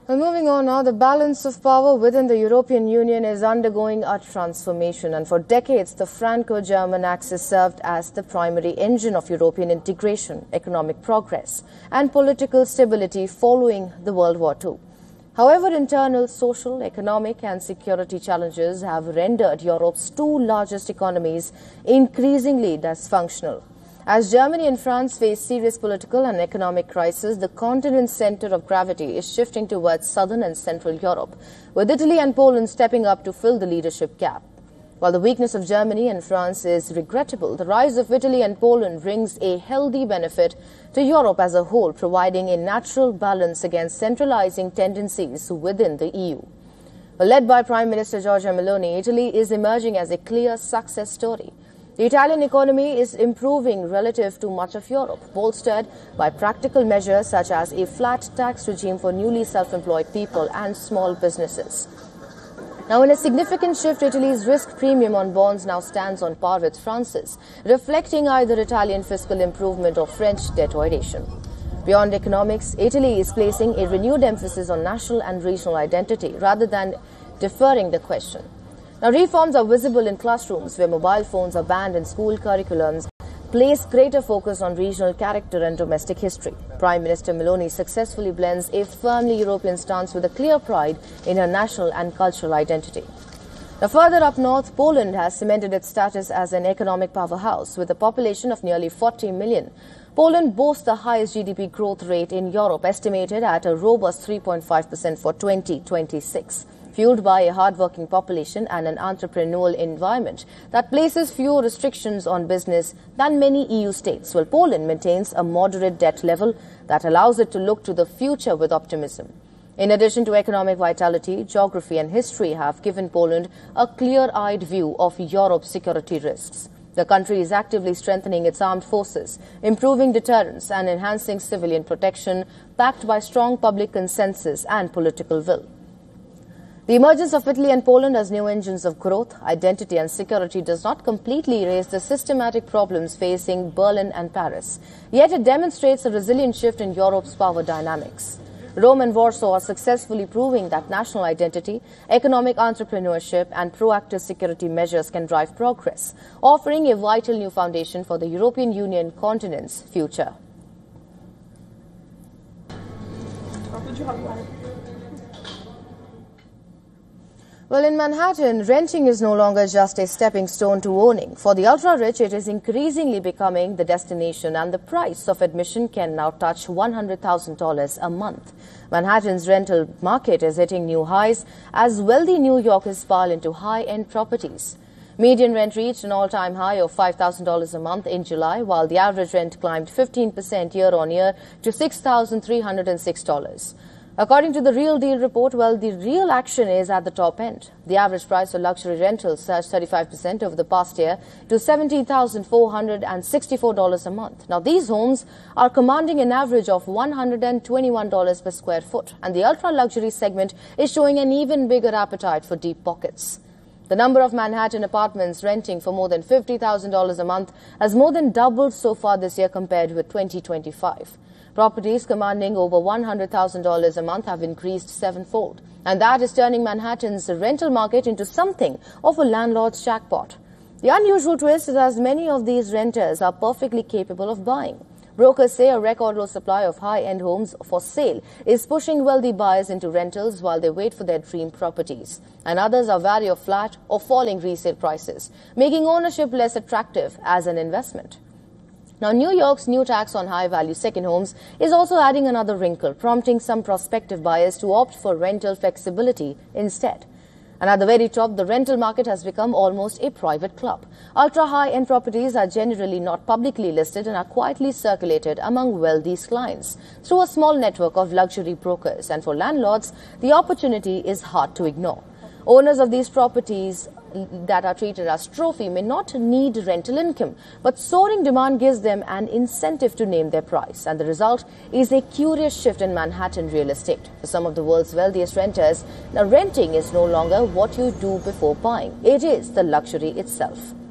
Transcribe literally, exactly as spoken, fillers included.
Well, moving on now, the balance of power within the European Union is undergoing a transformation, and for decades the Franco-German axis served as the primary engine of European integration, economic progress and political stability following the World War Two. However, internal social, economic and security challenges have rendered Europe's two largest economies increasingly dysfunctional. As Germany and France face serious political and economic crisis, the continent's center of gravity is shifting towards southern and central Europe, with Italy and Poland stepping up to fill the leadership gap. While the weakness of Germany and France is regrettable, the rise of Italy and Poland brings a healthy benefit to Europe as a whole, providing a natural balance against centralizing tendencies within the E U. Led by Prime Minister Giorgia Meloni, Italy is emerging as a clear success story. The Italian economy is improving relative to much of Europe, bolstered by practical measures such as a flat tax regime for newly self-employed people and small businesses. Now, in a significant shift, Italy's risk premium on bonds now stands on par with France's, reflecting either Italian fiscal improvement or French deterioration. Beyond economics, Italy is placing a renewed emphasis on national and regional identity rather than deferring the question. Now, reforms are visible in classrooms where mobile phones are banned and school curriculums place greater focus on regional character and domestic history. Prime Minister Meloni successfully blends a firmly European stance with a clear pride in her national and cultural identity. Now, further up north, Poland has cemented its status as an economic powerhouse with a population of nearly forty million. Poland boasts the highest G D P growth rate in Europe, estimated at a robust three point five percent for twenty twenty-six. Fueled by a hard-working population and an entrepreneurial environment that places fewer restrictions on business than many E U states, while Poland maintains a moderate debt level that allows it to look to the future with optimism. In addition to economic vitality, geography and history have given Poland a clear-eyed view of Europe's security risks. The country is actively strengthening its armed forces, improving deterrence and enhancing civilian protection, backed by strong public consensus and political will. The emergence of Italy and Poland as new engines of growth, identity and security does not completely erase the systematic problems facing Berlin and Paris. Yet it demonstrates a resilient shift in Europe's power dynamics. Rome and Warsaw are successfully proving that national identity, economic entrepreneurship and proactive security measures can drive progress, offering a vital new foundation for the European Union continent's future. Well, in Manhattan, renting is no longer just a stepping stone to owning. For the ultra-rich, it is increasingly becoming the destination, and the price of admission can now touch one hundred thousand dollars a month. Manhattan's rental market is hitting new highs as wealthy New Yorkers pile into high-end properties. Median rent reached an all-time high of five thousand dollars a month in July, while the average rent climbed fifteen percent year-on-year to six thousand three hundred six dollars. According to the Real Deal report, well, the real action is at the top end. The average price for luxury rentals surged thirty-five percent over the past year to seventeen thousand four hundred sixty-four dollars a month. Now, these homes are commanding an average of one hundred twenty-one dollars per square foot, and the ultra-luxury segment is showing an even bigger appetite for deep pockets. The number of Manhattan apartments renting for more than fifty thousand dollars a month has more than doubled so far this year compared with twenty twenty-five. Properties commanding over one hundred thousand dollars a month have increased sevenfold, and that is turning Manhattan's rental market into something of a landlord's jackpot. The unusual twist is as many of these renters are perfectly capable of buying. Brokers say a record low supply of high-end homes for sale is pushing wealthy buyers into rentals while they wait for their dream properties, and others are wary of flat or falling resale prices, making ownership less attractive as an investment. Now, New York's new tax on high-value second homes is also adding another wrinkle, prompting some prospective buyers to opt for rental flexibility instead. And at the very top, the rental market has become almost a private club. Ultra-high-end properties are generally not publicly listed and are quietly circulated among wealthy clients through a small network of luxury brokers. And for landlords, the opportunity is hard to ignore. Owners of these properties that are treated as trophy may not need rental income, but soaring demand gives them an incentive to name their price, and the result is a curious shift in Manhattan real estate. For some of the world's wealthiest renters, now renting is no longer what you do before buying. It is the luxury itself.